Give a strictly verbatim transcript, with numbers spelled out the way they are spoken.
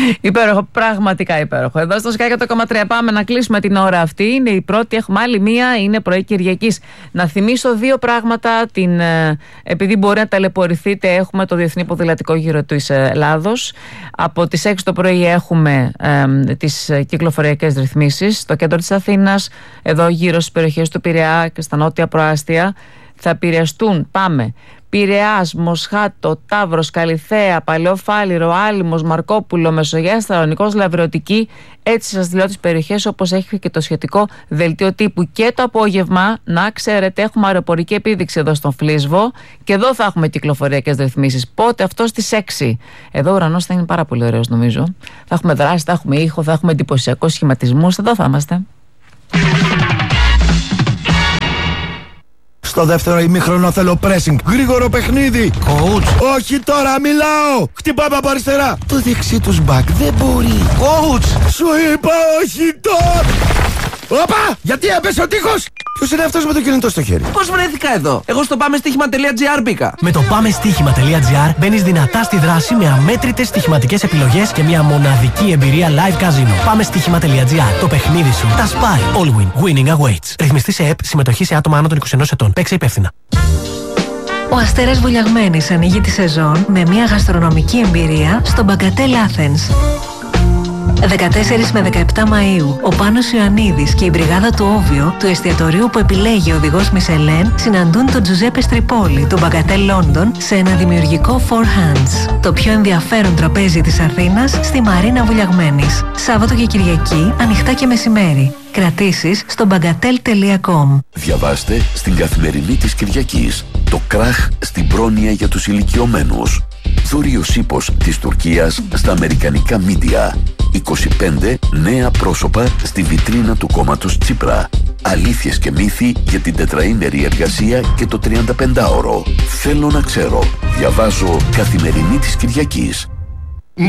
Υπέροχο, πραγματικά υπέροχο. Εδώ στο Sky εκατό κόμμα τρία πάμε να κλείσουμε την ώρα αυτή. Είναι η πρώτη, έχουμε άλλη μία, είναι πρωί Κυριακής. Να θυμίσω δύο πράγματα. Την, επειδή μπορεί να ταλαιπωρηθείτε, έχουμε το Διεθνή Ποδηλατικό Γύρο της Ελλάδος. Από τις έξι το πρωί έχουμε ε, τις κυκλοφοριακές ρυθμίσεις στο κέντρο της Αθήνας, εδώ γύρω στις περιοχές του Πειραιά και στα νότια προάστια. Θα επηρεαστούν, πάμε, Πειραιάς, Μοσχάτο, Ταύρος, Καλιθέα, Παλαιοφάλιρο, Άλυμος, Μαρκόπουλο, Μεσογείας, Θεσσαλονικός, Λαβρεωτική. Έτσι σας λέω τις περιοχές, όπως έχει και το σχετικό δελτίο τύπου. Και το απόγευμα, να ξέρετε, έχουμε αεροπορική επίδειξη εδώ στον Φλίσβο και εδώ θα έχουμε κυκλοφοριακές ρυθμίσεις. Πότε? Αυτό στις έξι. Εδώ ο ουρανός θα είναι πάρα πολύ ωραίος, νομίζω. Θα έχουμε δράση, θα έχουμε ήχο, θα έχουμε εντυπωσιακούς σχηματισμούς. Εδώ θα είμαστε. Στο δεύτερο ημίχρονο θέλω pressing. Γρήγορο παιχνίδι. Coach. Όχι τώρα, μιλάω. Χτυπάμε από αριστερά. Το δεξί τους μπακ δεν μπορεί. Coach. Σου είπα όχι τώρα. Όπα! Γιατί έπεσε ο τείχος! Ποιος είναι αυτός με το κινητό στο χέρι? Πώς βρέθηκα εδώ? Εγώ στο πάμε στοίχημα τελεία τζι άρ μπήκα. Με το πάμε στοίχημα τελεία τζι άρ μπαίνεις δυνατά στη δράση με αμέτρητες στοιχηματικές επιλογές και μια μοναδική εμπειρία live casino. Πάμε στοίχημα τελεία τζι άρ. Το παιχνίδι σου τα σπάει. All win. Winning awaits. Ρυθμιστή σε ΕΠ. Συμμετοχή σε άτομα άνω των είκοσι ενός ετών. Παίξε υπεύθυνα. Ο Αστέρας Βουλιαγμένης ανοίγει τη σεζόν με μια γαστρονομική εμπειρία στο Bagatelle Athens. δεκατέσσερις με δεκαεπτά Μαΐου, ο Πάνος Ιωαννίδης και η μπριγάδα του Όβιο, του εστιατορίου που επιλέγει ο οδηγός Μισελέν, συναντούν τον Τζουζέπε Στριπόλη, του Bagatelle London, σε ένα δημιουργικό Four Hands. Το πιο ενδιαφέρον τραπέζι της Αθήνας στη Μαρίνα Βουλιαγμένης. Σάββατο και Κυριακή, ανοιχτά και μεσημέρι. Κρατήσεις στο bagatelle τελεία com. Διαβάστε στην Καθημερινή της Κυριακής το κράχ στην πρόνοια για τους ηλικιωμένους. Θωρείος ύπος της Τουρκίας στα αμερικανικά μίντια. είκοσι πέντε νέα πρόσωπα στη βιτρίνα του κόμματος Τσίπρα. Αλήθειες και μύθοι για την τετραήμερη εργασία και το τριανταπεντάωρο. Θέλω να ξέρω. Διαβάζω Καθημερινή της Κυριακής.